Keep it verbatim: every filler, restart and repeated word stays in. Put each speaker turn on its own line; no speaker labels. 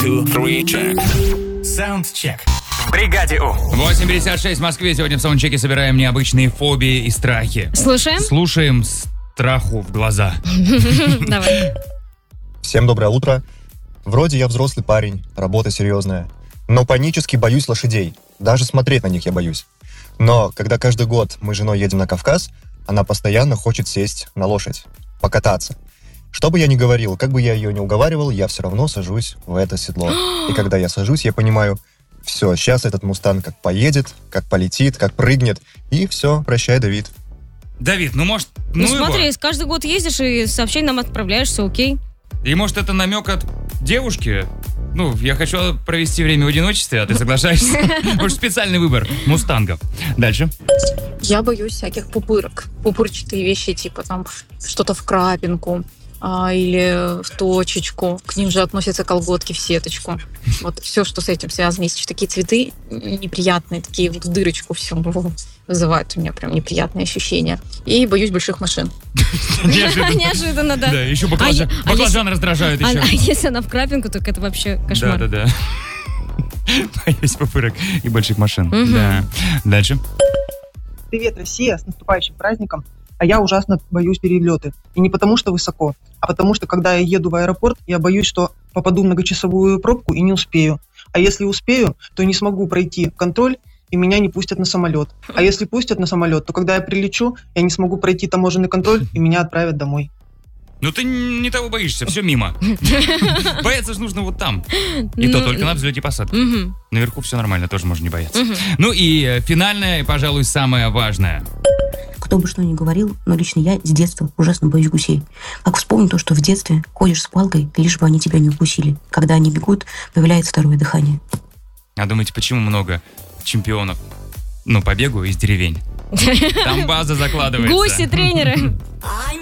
two, three, check.
Саундчек. В бригаде У.
восемь пятьдесят шесть в Москве. Сегодня в саундчеке собираем необычные фобии и страхи.
Слушаем?
Слушаем страху в глаза.
Давай.
Всем доброе утро. Вроде я взрослый парень, работа серьезная, но панически боюсь лошадей. Даже смотреть на них я боюсь. Но когда каждый год мы с женой едем на Кавказ, она постоянно хочет сесть на лошадь, покататься. Что бы я ни говорил, как бы я ее ни уговаривал, я все равно сажусь в это седло. И когда я сажусь, я понимаю, все, сейчас этот мустанг как поедет, как полетит, как прыгнет, и все, прощай, Давид.
Давид, ну может, ну,
Ну
его.
смотри, каждый год ездишь и сообщение нам отправляешь, все окей.
И может это намек от девушки? Ну, я хочу провести время в одиночестве, а ты соглашаешься? Может, специальный выбор мустангов. Дальше.
Я боюсь всяких пупырок. Пупырчатые вещи, типа там что-то в крапинку а, или в точечку. К ним же относятся колготки в сеточку. Вот все, что с этим связано. Есть еще такие цветы неприятные, такие вот в дырочку все вызывают у меня прям неприятные ощущения. И боюсь больших машин.
Неожиданно, да.
Да, еще баклажан,
А е- а
баклажан
если-
раздражают
А,
еще.
а если она в крапинку, так это вообще кошмар.
Да, да, да. Боюсь пупырок и больших машин.
Мгм.
Да. Дальше.
Привет, Россия, с наступающим праздником. А я ужасно боюсь перелеты. И не потому, что высоко, а потому, что когда я еду в аэропорт, я боюсь, что попаду в многочасовую пробку и не успею. А если успею, то не смогу пройти контроль, и меня не пустят на самолет. А если пустят на самолет, то когда я прилечу, я не смогу пройти таможенный контроль, и меня отправят домой.
Ну ты не того боишься, все мимо. Бояться же нужно вот там. И то
Ну,
только на взлете и посадке.
Мгм.
Наверху все нормально, тоже можно не бояться.
Мгм.
Ну и э, финальное, и, пожалуй, самое важное.
Кто бы что ни говорил, но лично я с детства ужасно боюсь гусей. Как вспомню то, что в детстве ходишь с палкой, лишь бы они тебя не укусили. Когда они бегут, появляется второе дыхание.
А думаете, почему много чемпионов, ну, по бегу из деревень? Там база закладывается.
Гуси, тренеры.